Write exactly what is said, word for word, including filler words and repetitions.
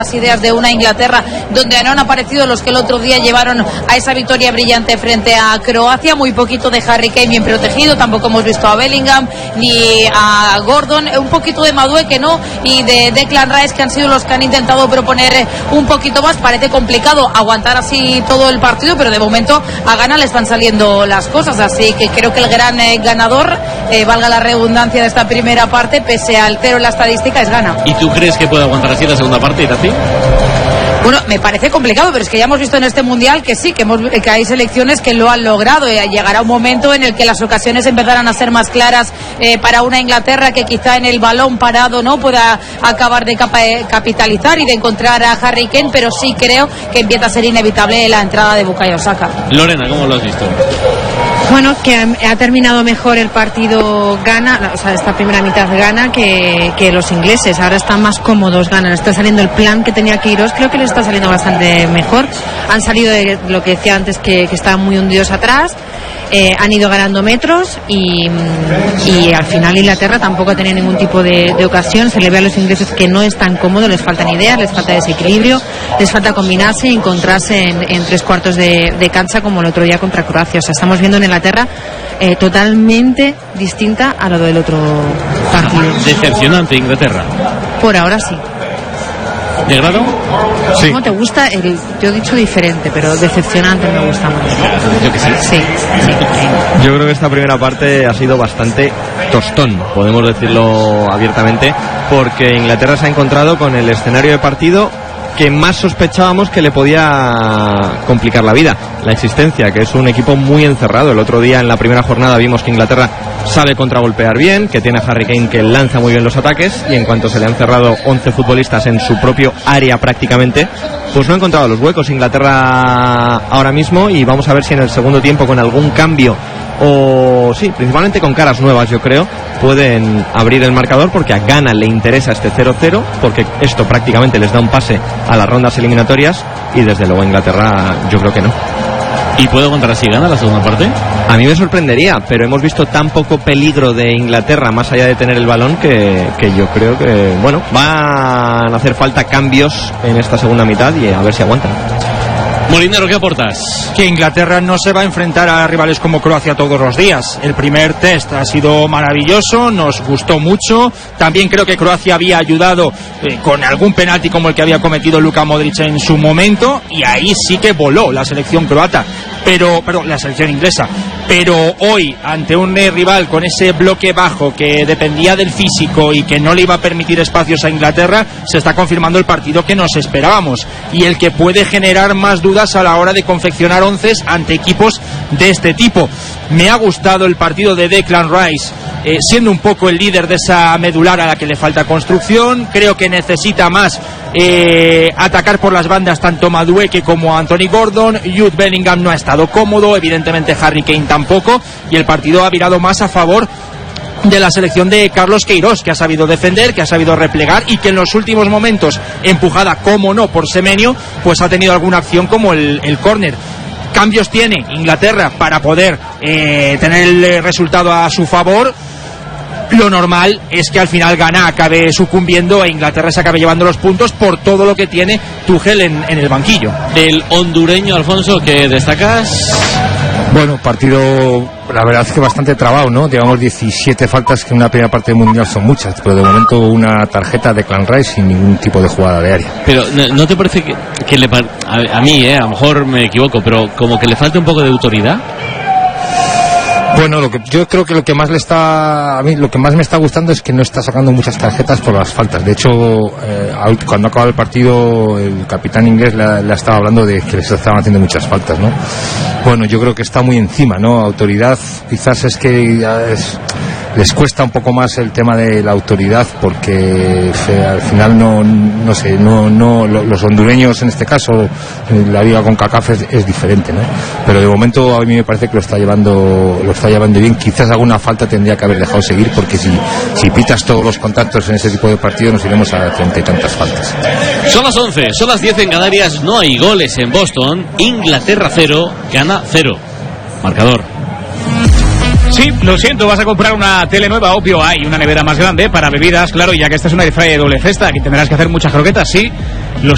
las ideas de una Inglaterra donde no han aparecido los que el otro día llevaron a esa victoria brillante frente a Croacia. Muy poquito de Harry Kane bien protegido, tampoco hemos visto a Bellingham ni a Gordon, un poquito de Madueke no, y de Declan Rice, que han sido los que han intentado proponer un poquito más. Parece complicado aguantar así todo el partido, pero de momento a Ghana les van saliendo las cosas, así que creo que el gran eh, ganador, eh, valga la redundancia de esta primera parte, pese al cero en la estadística, es Ghana. ¿Y tú crees que puede aguantar así la segunda parte, Irací? Bueno, me parece complicado, pero es que ya hemos visto en este mundial que sí, que, hemos, que hay selecciones que lo han logrado. Y llegará un momento en el que las ocasiones empezarán a ser más claras eh, para una Inglaterra que quizá en el balón parado no pueda acabar de capa, eh, capitalizar y de encontrar a Harry Kane, pero sí creo que empieza a ser inevitable la entrada de Bukayo Saka. Lorena, ¿cómo lo has visto? Bueno, que ha, ha terminado mejor el partido Ghana, o sea, esta primera mitad Ghana que, que los ingleses. Ahora están más cómodos Ghana, está saliendo el plan que tenía Queiroz, creo que les está saliendo bastante mejor. Han salido de lo que decía antes, que, que estaban muy hundidos atrás, eh, han ido ganando metros y, y al final Inglaterra tampoco ha tenido ningún tipo de, de ocasión. Se le ve a los ingleses que no están cómodos, les faltan ideas, les falta desequilibrio, les falta combinarse y encontrarse en, en tres cuartos de, de cancha como el otro día contra Croacia. O sea, estamos viendo en Inglaterra eh, totalmente distinta a lo del otro partido. Decepcionante Inglaterra. Por ahora sí. ¿De grado? Sí. ¿Cómo te gusta? El, yo he dicho diferente, pero decepcionante me gusta más. Yo que sí. Sí, sí. Yo creo que esta primera parte ha sido bastante tostón, podemos decirlo abiertamente, porque Inglaterra se ha encontrado con el escenario de partido que más sospechábamos que le podía complicar la vida, la existencia, que es un equipo muy encerrado. El otro día en la primera jornada vimos que Inglaterra sabe contragolpear bien, que tiene a Harry Kane que lanza muy bien los ataques, y en cuanto se le han cerrado once futbolistas en su propio área prácticamente, pues no ha encontrado los huecos Inglaterra ahora mismo. Y vamos a ver si en el segundo tiempo, con algún cambio, o sí, principalmente con caras nuevas, yo creo, pueden abrir el marcador, porque a Ghana le interesa este cero cero, porque esto prácticamente les da un pase a las rondas eliminatorias, y desde luego Inglaterra yo creo que no. ¿Y puede aguantar así Ghana la segunda parte? A mí me sorprendería, pero hemos visto tan poco peligro de Inglaterra más allá de tener el balón que, que yo creo que, bueno, van a hacer falta cambios en esta segunda mitad y a ver si aguantan. Molinero, ¿qué aportas? Que Inglaterra no se va a enfrentar a rivales como Croacia todos los días. El primer test ha sido maravilloso, nos gustó mucho. También creo que Croacia había ayudado eh, con algún penalti como el que había cometido Luka Modric en su momento, y ahí sí que voló la selección croata. Pero, perdón, la selección inglesa. Pero hoy, ante un eh, rival con ese bloque bajo que dependía del físico y que no le iba a permitir espacios a Inglaterra, se está confirmando el partido que nos esperábamos, y el que puede generar más dudas a la hora de confeccionar onces ante equipos de este tipo. Me ha gustado el partido de Declan Rice, eh, siendo un poco el líder de esa medular a la que le falta construcción. Creo que necesita más eh, atacar por las bandas tanto Madueke como Anthony Gordon. Jude Bellingham no ha estado cómodo, evidentemente Harry Kane tampoco, y el partido ha virado más a favor de la selección de Carlos Queiroz, que ha sabido defender, que ha sabido replegar, y que en los últimos momentos, empujada como no por Semenyo, pues ha tenido alguna acción como el, el córner. Cambios tiene Inglaterra para poder eh, tener el resultado a su favor. Lo normal es que al final Ghana acabe sucumbiendo e Inglaterra se acabe llevando los puntos por todo lo que tiene Tuchel en, en el banquillo. Del hondureño, Alfonso, ¿qué destacas? Bueno, partido, la verdad es que bastante trabado, ¿no? Llevamos diecisiete faltas, que en una primera parte del mundial son muchas, pero de momento una tarjeta de Declan Rice sin ningún tipo de jugada de área. Pero ¿no, no te parece que, que le, a, a mí, eh, a lo mejor me equivoco, pero como que le falta un poco de autoridad? Bueno, lo que yo creo que lo que más le está a mí lo que más me está gustando es que no está sacando muchas tarjetas por las faltas. De hecho, eh, cuando acaba el partido, el capitán inglés le, le estaba hablando de que les estaban haciendo muchas faltas, ¿no? Bueno, yo creo que está muy encima, ¿no? Autoridad, quizás es que es, les cuesta un poco más el tema de la autoridad, porque eh, al final no, no sé, no, no, los hondureños en este caso, la liga con CACAF es, es diferente, ¿no? Pero de momento a mí me parece que lo está llevando, lo está llevando bien. Quizás alguna falta tendría que haber dejado seguir, porque si, si pitas todos los contactos en ese tipo de partidos nos iremos a treinta y tantas faltas. Son las once, son las diez en Canarias, no hay goles en Boston. Inglaterra cero, Ghana cero. Marcador. Sí, lo siento, vas a comprar una tele nueva, obvio, hay una nevera más grande para bebidas, claro, ya que esta es una air fryer de doble cesta, aquí tendrás que hacer muchas croquetas, sí, lo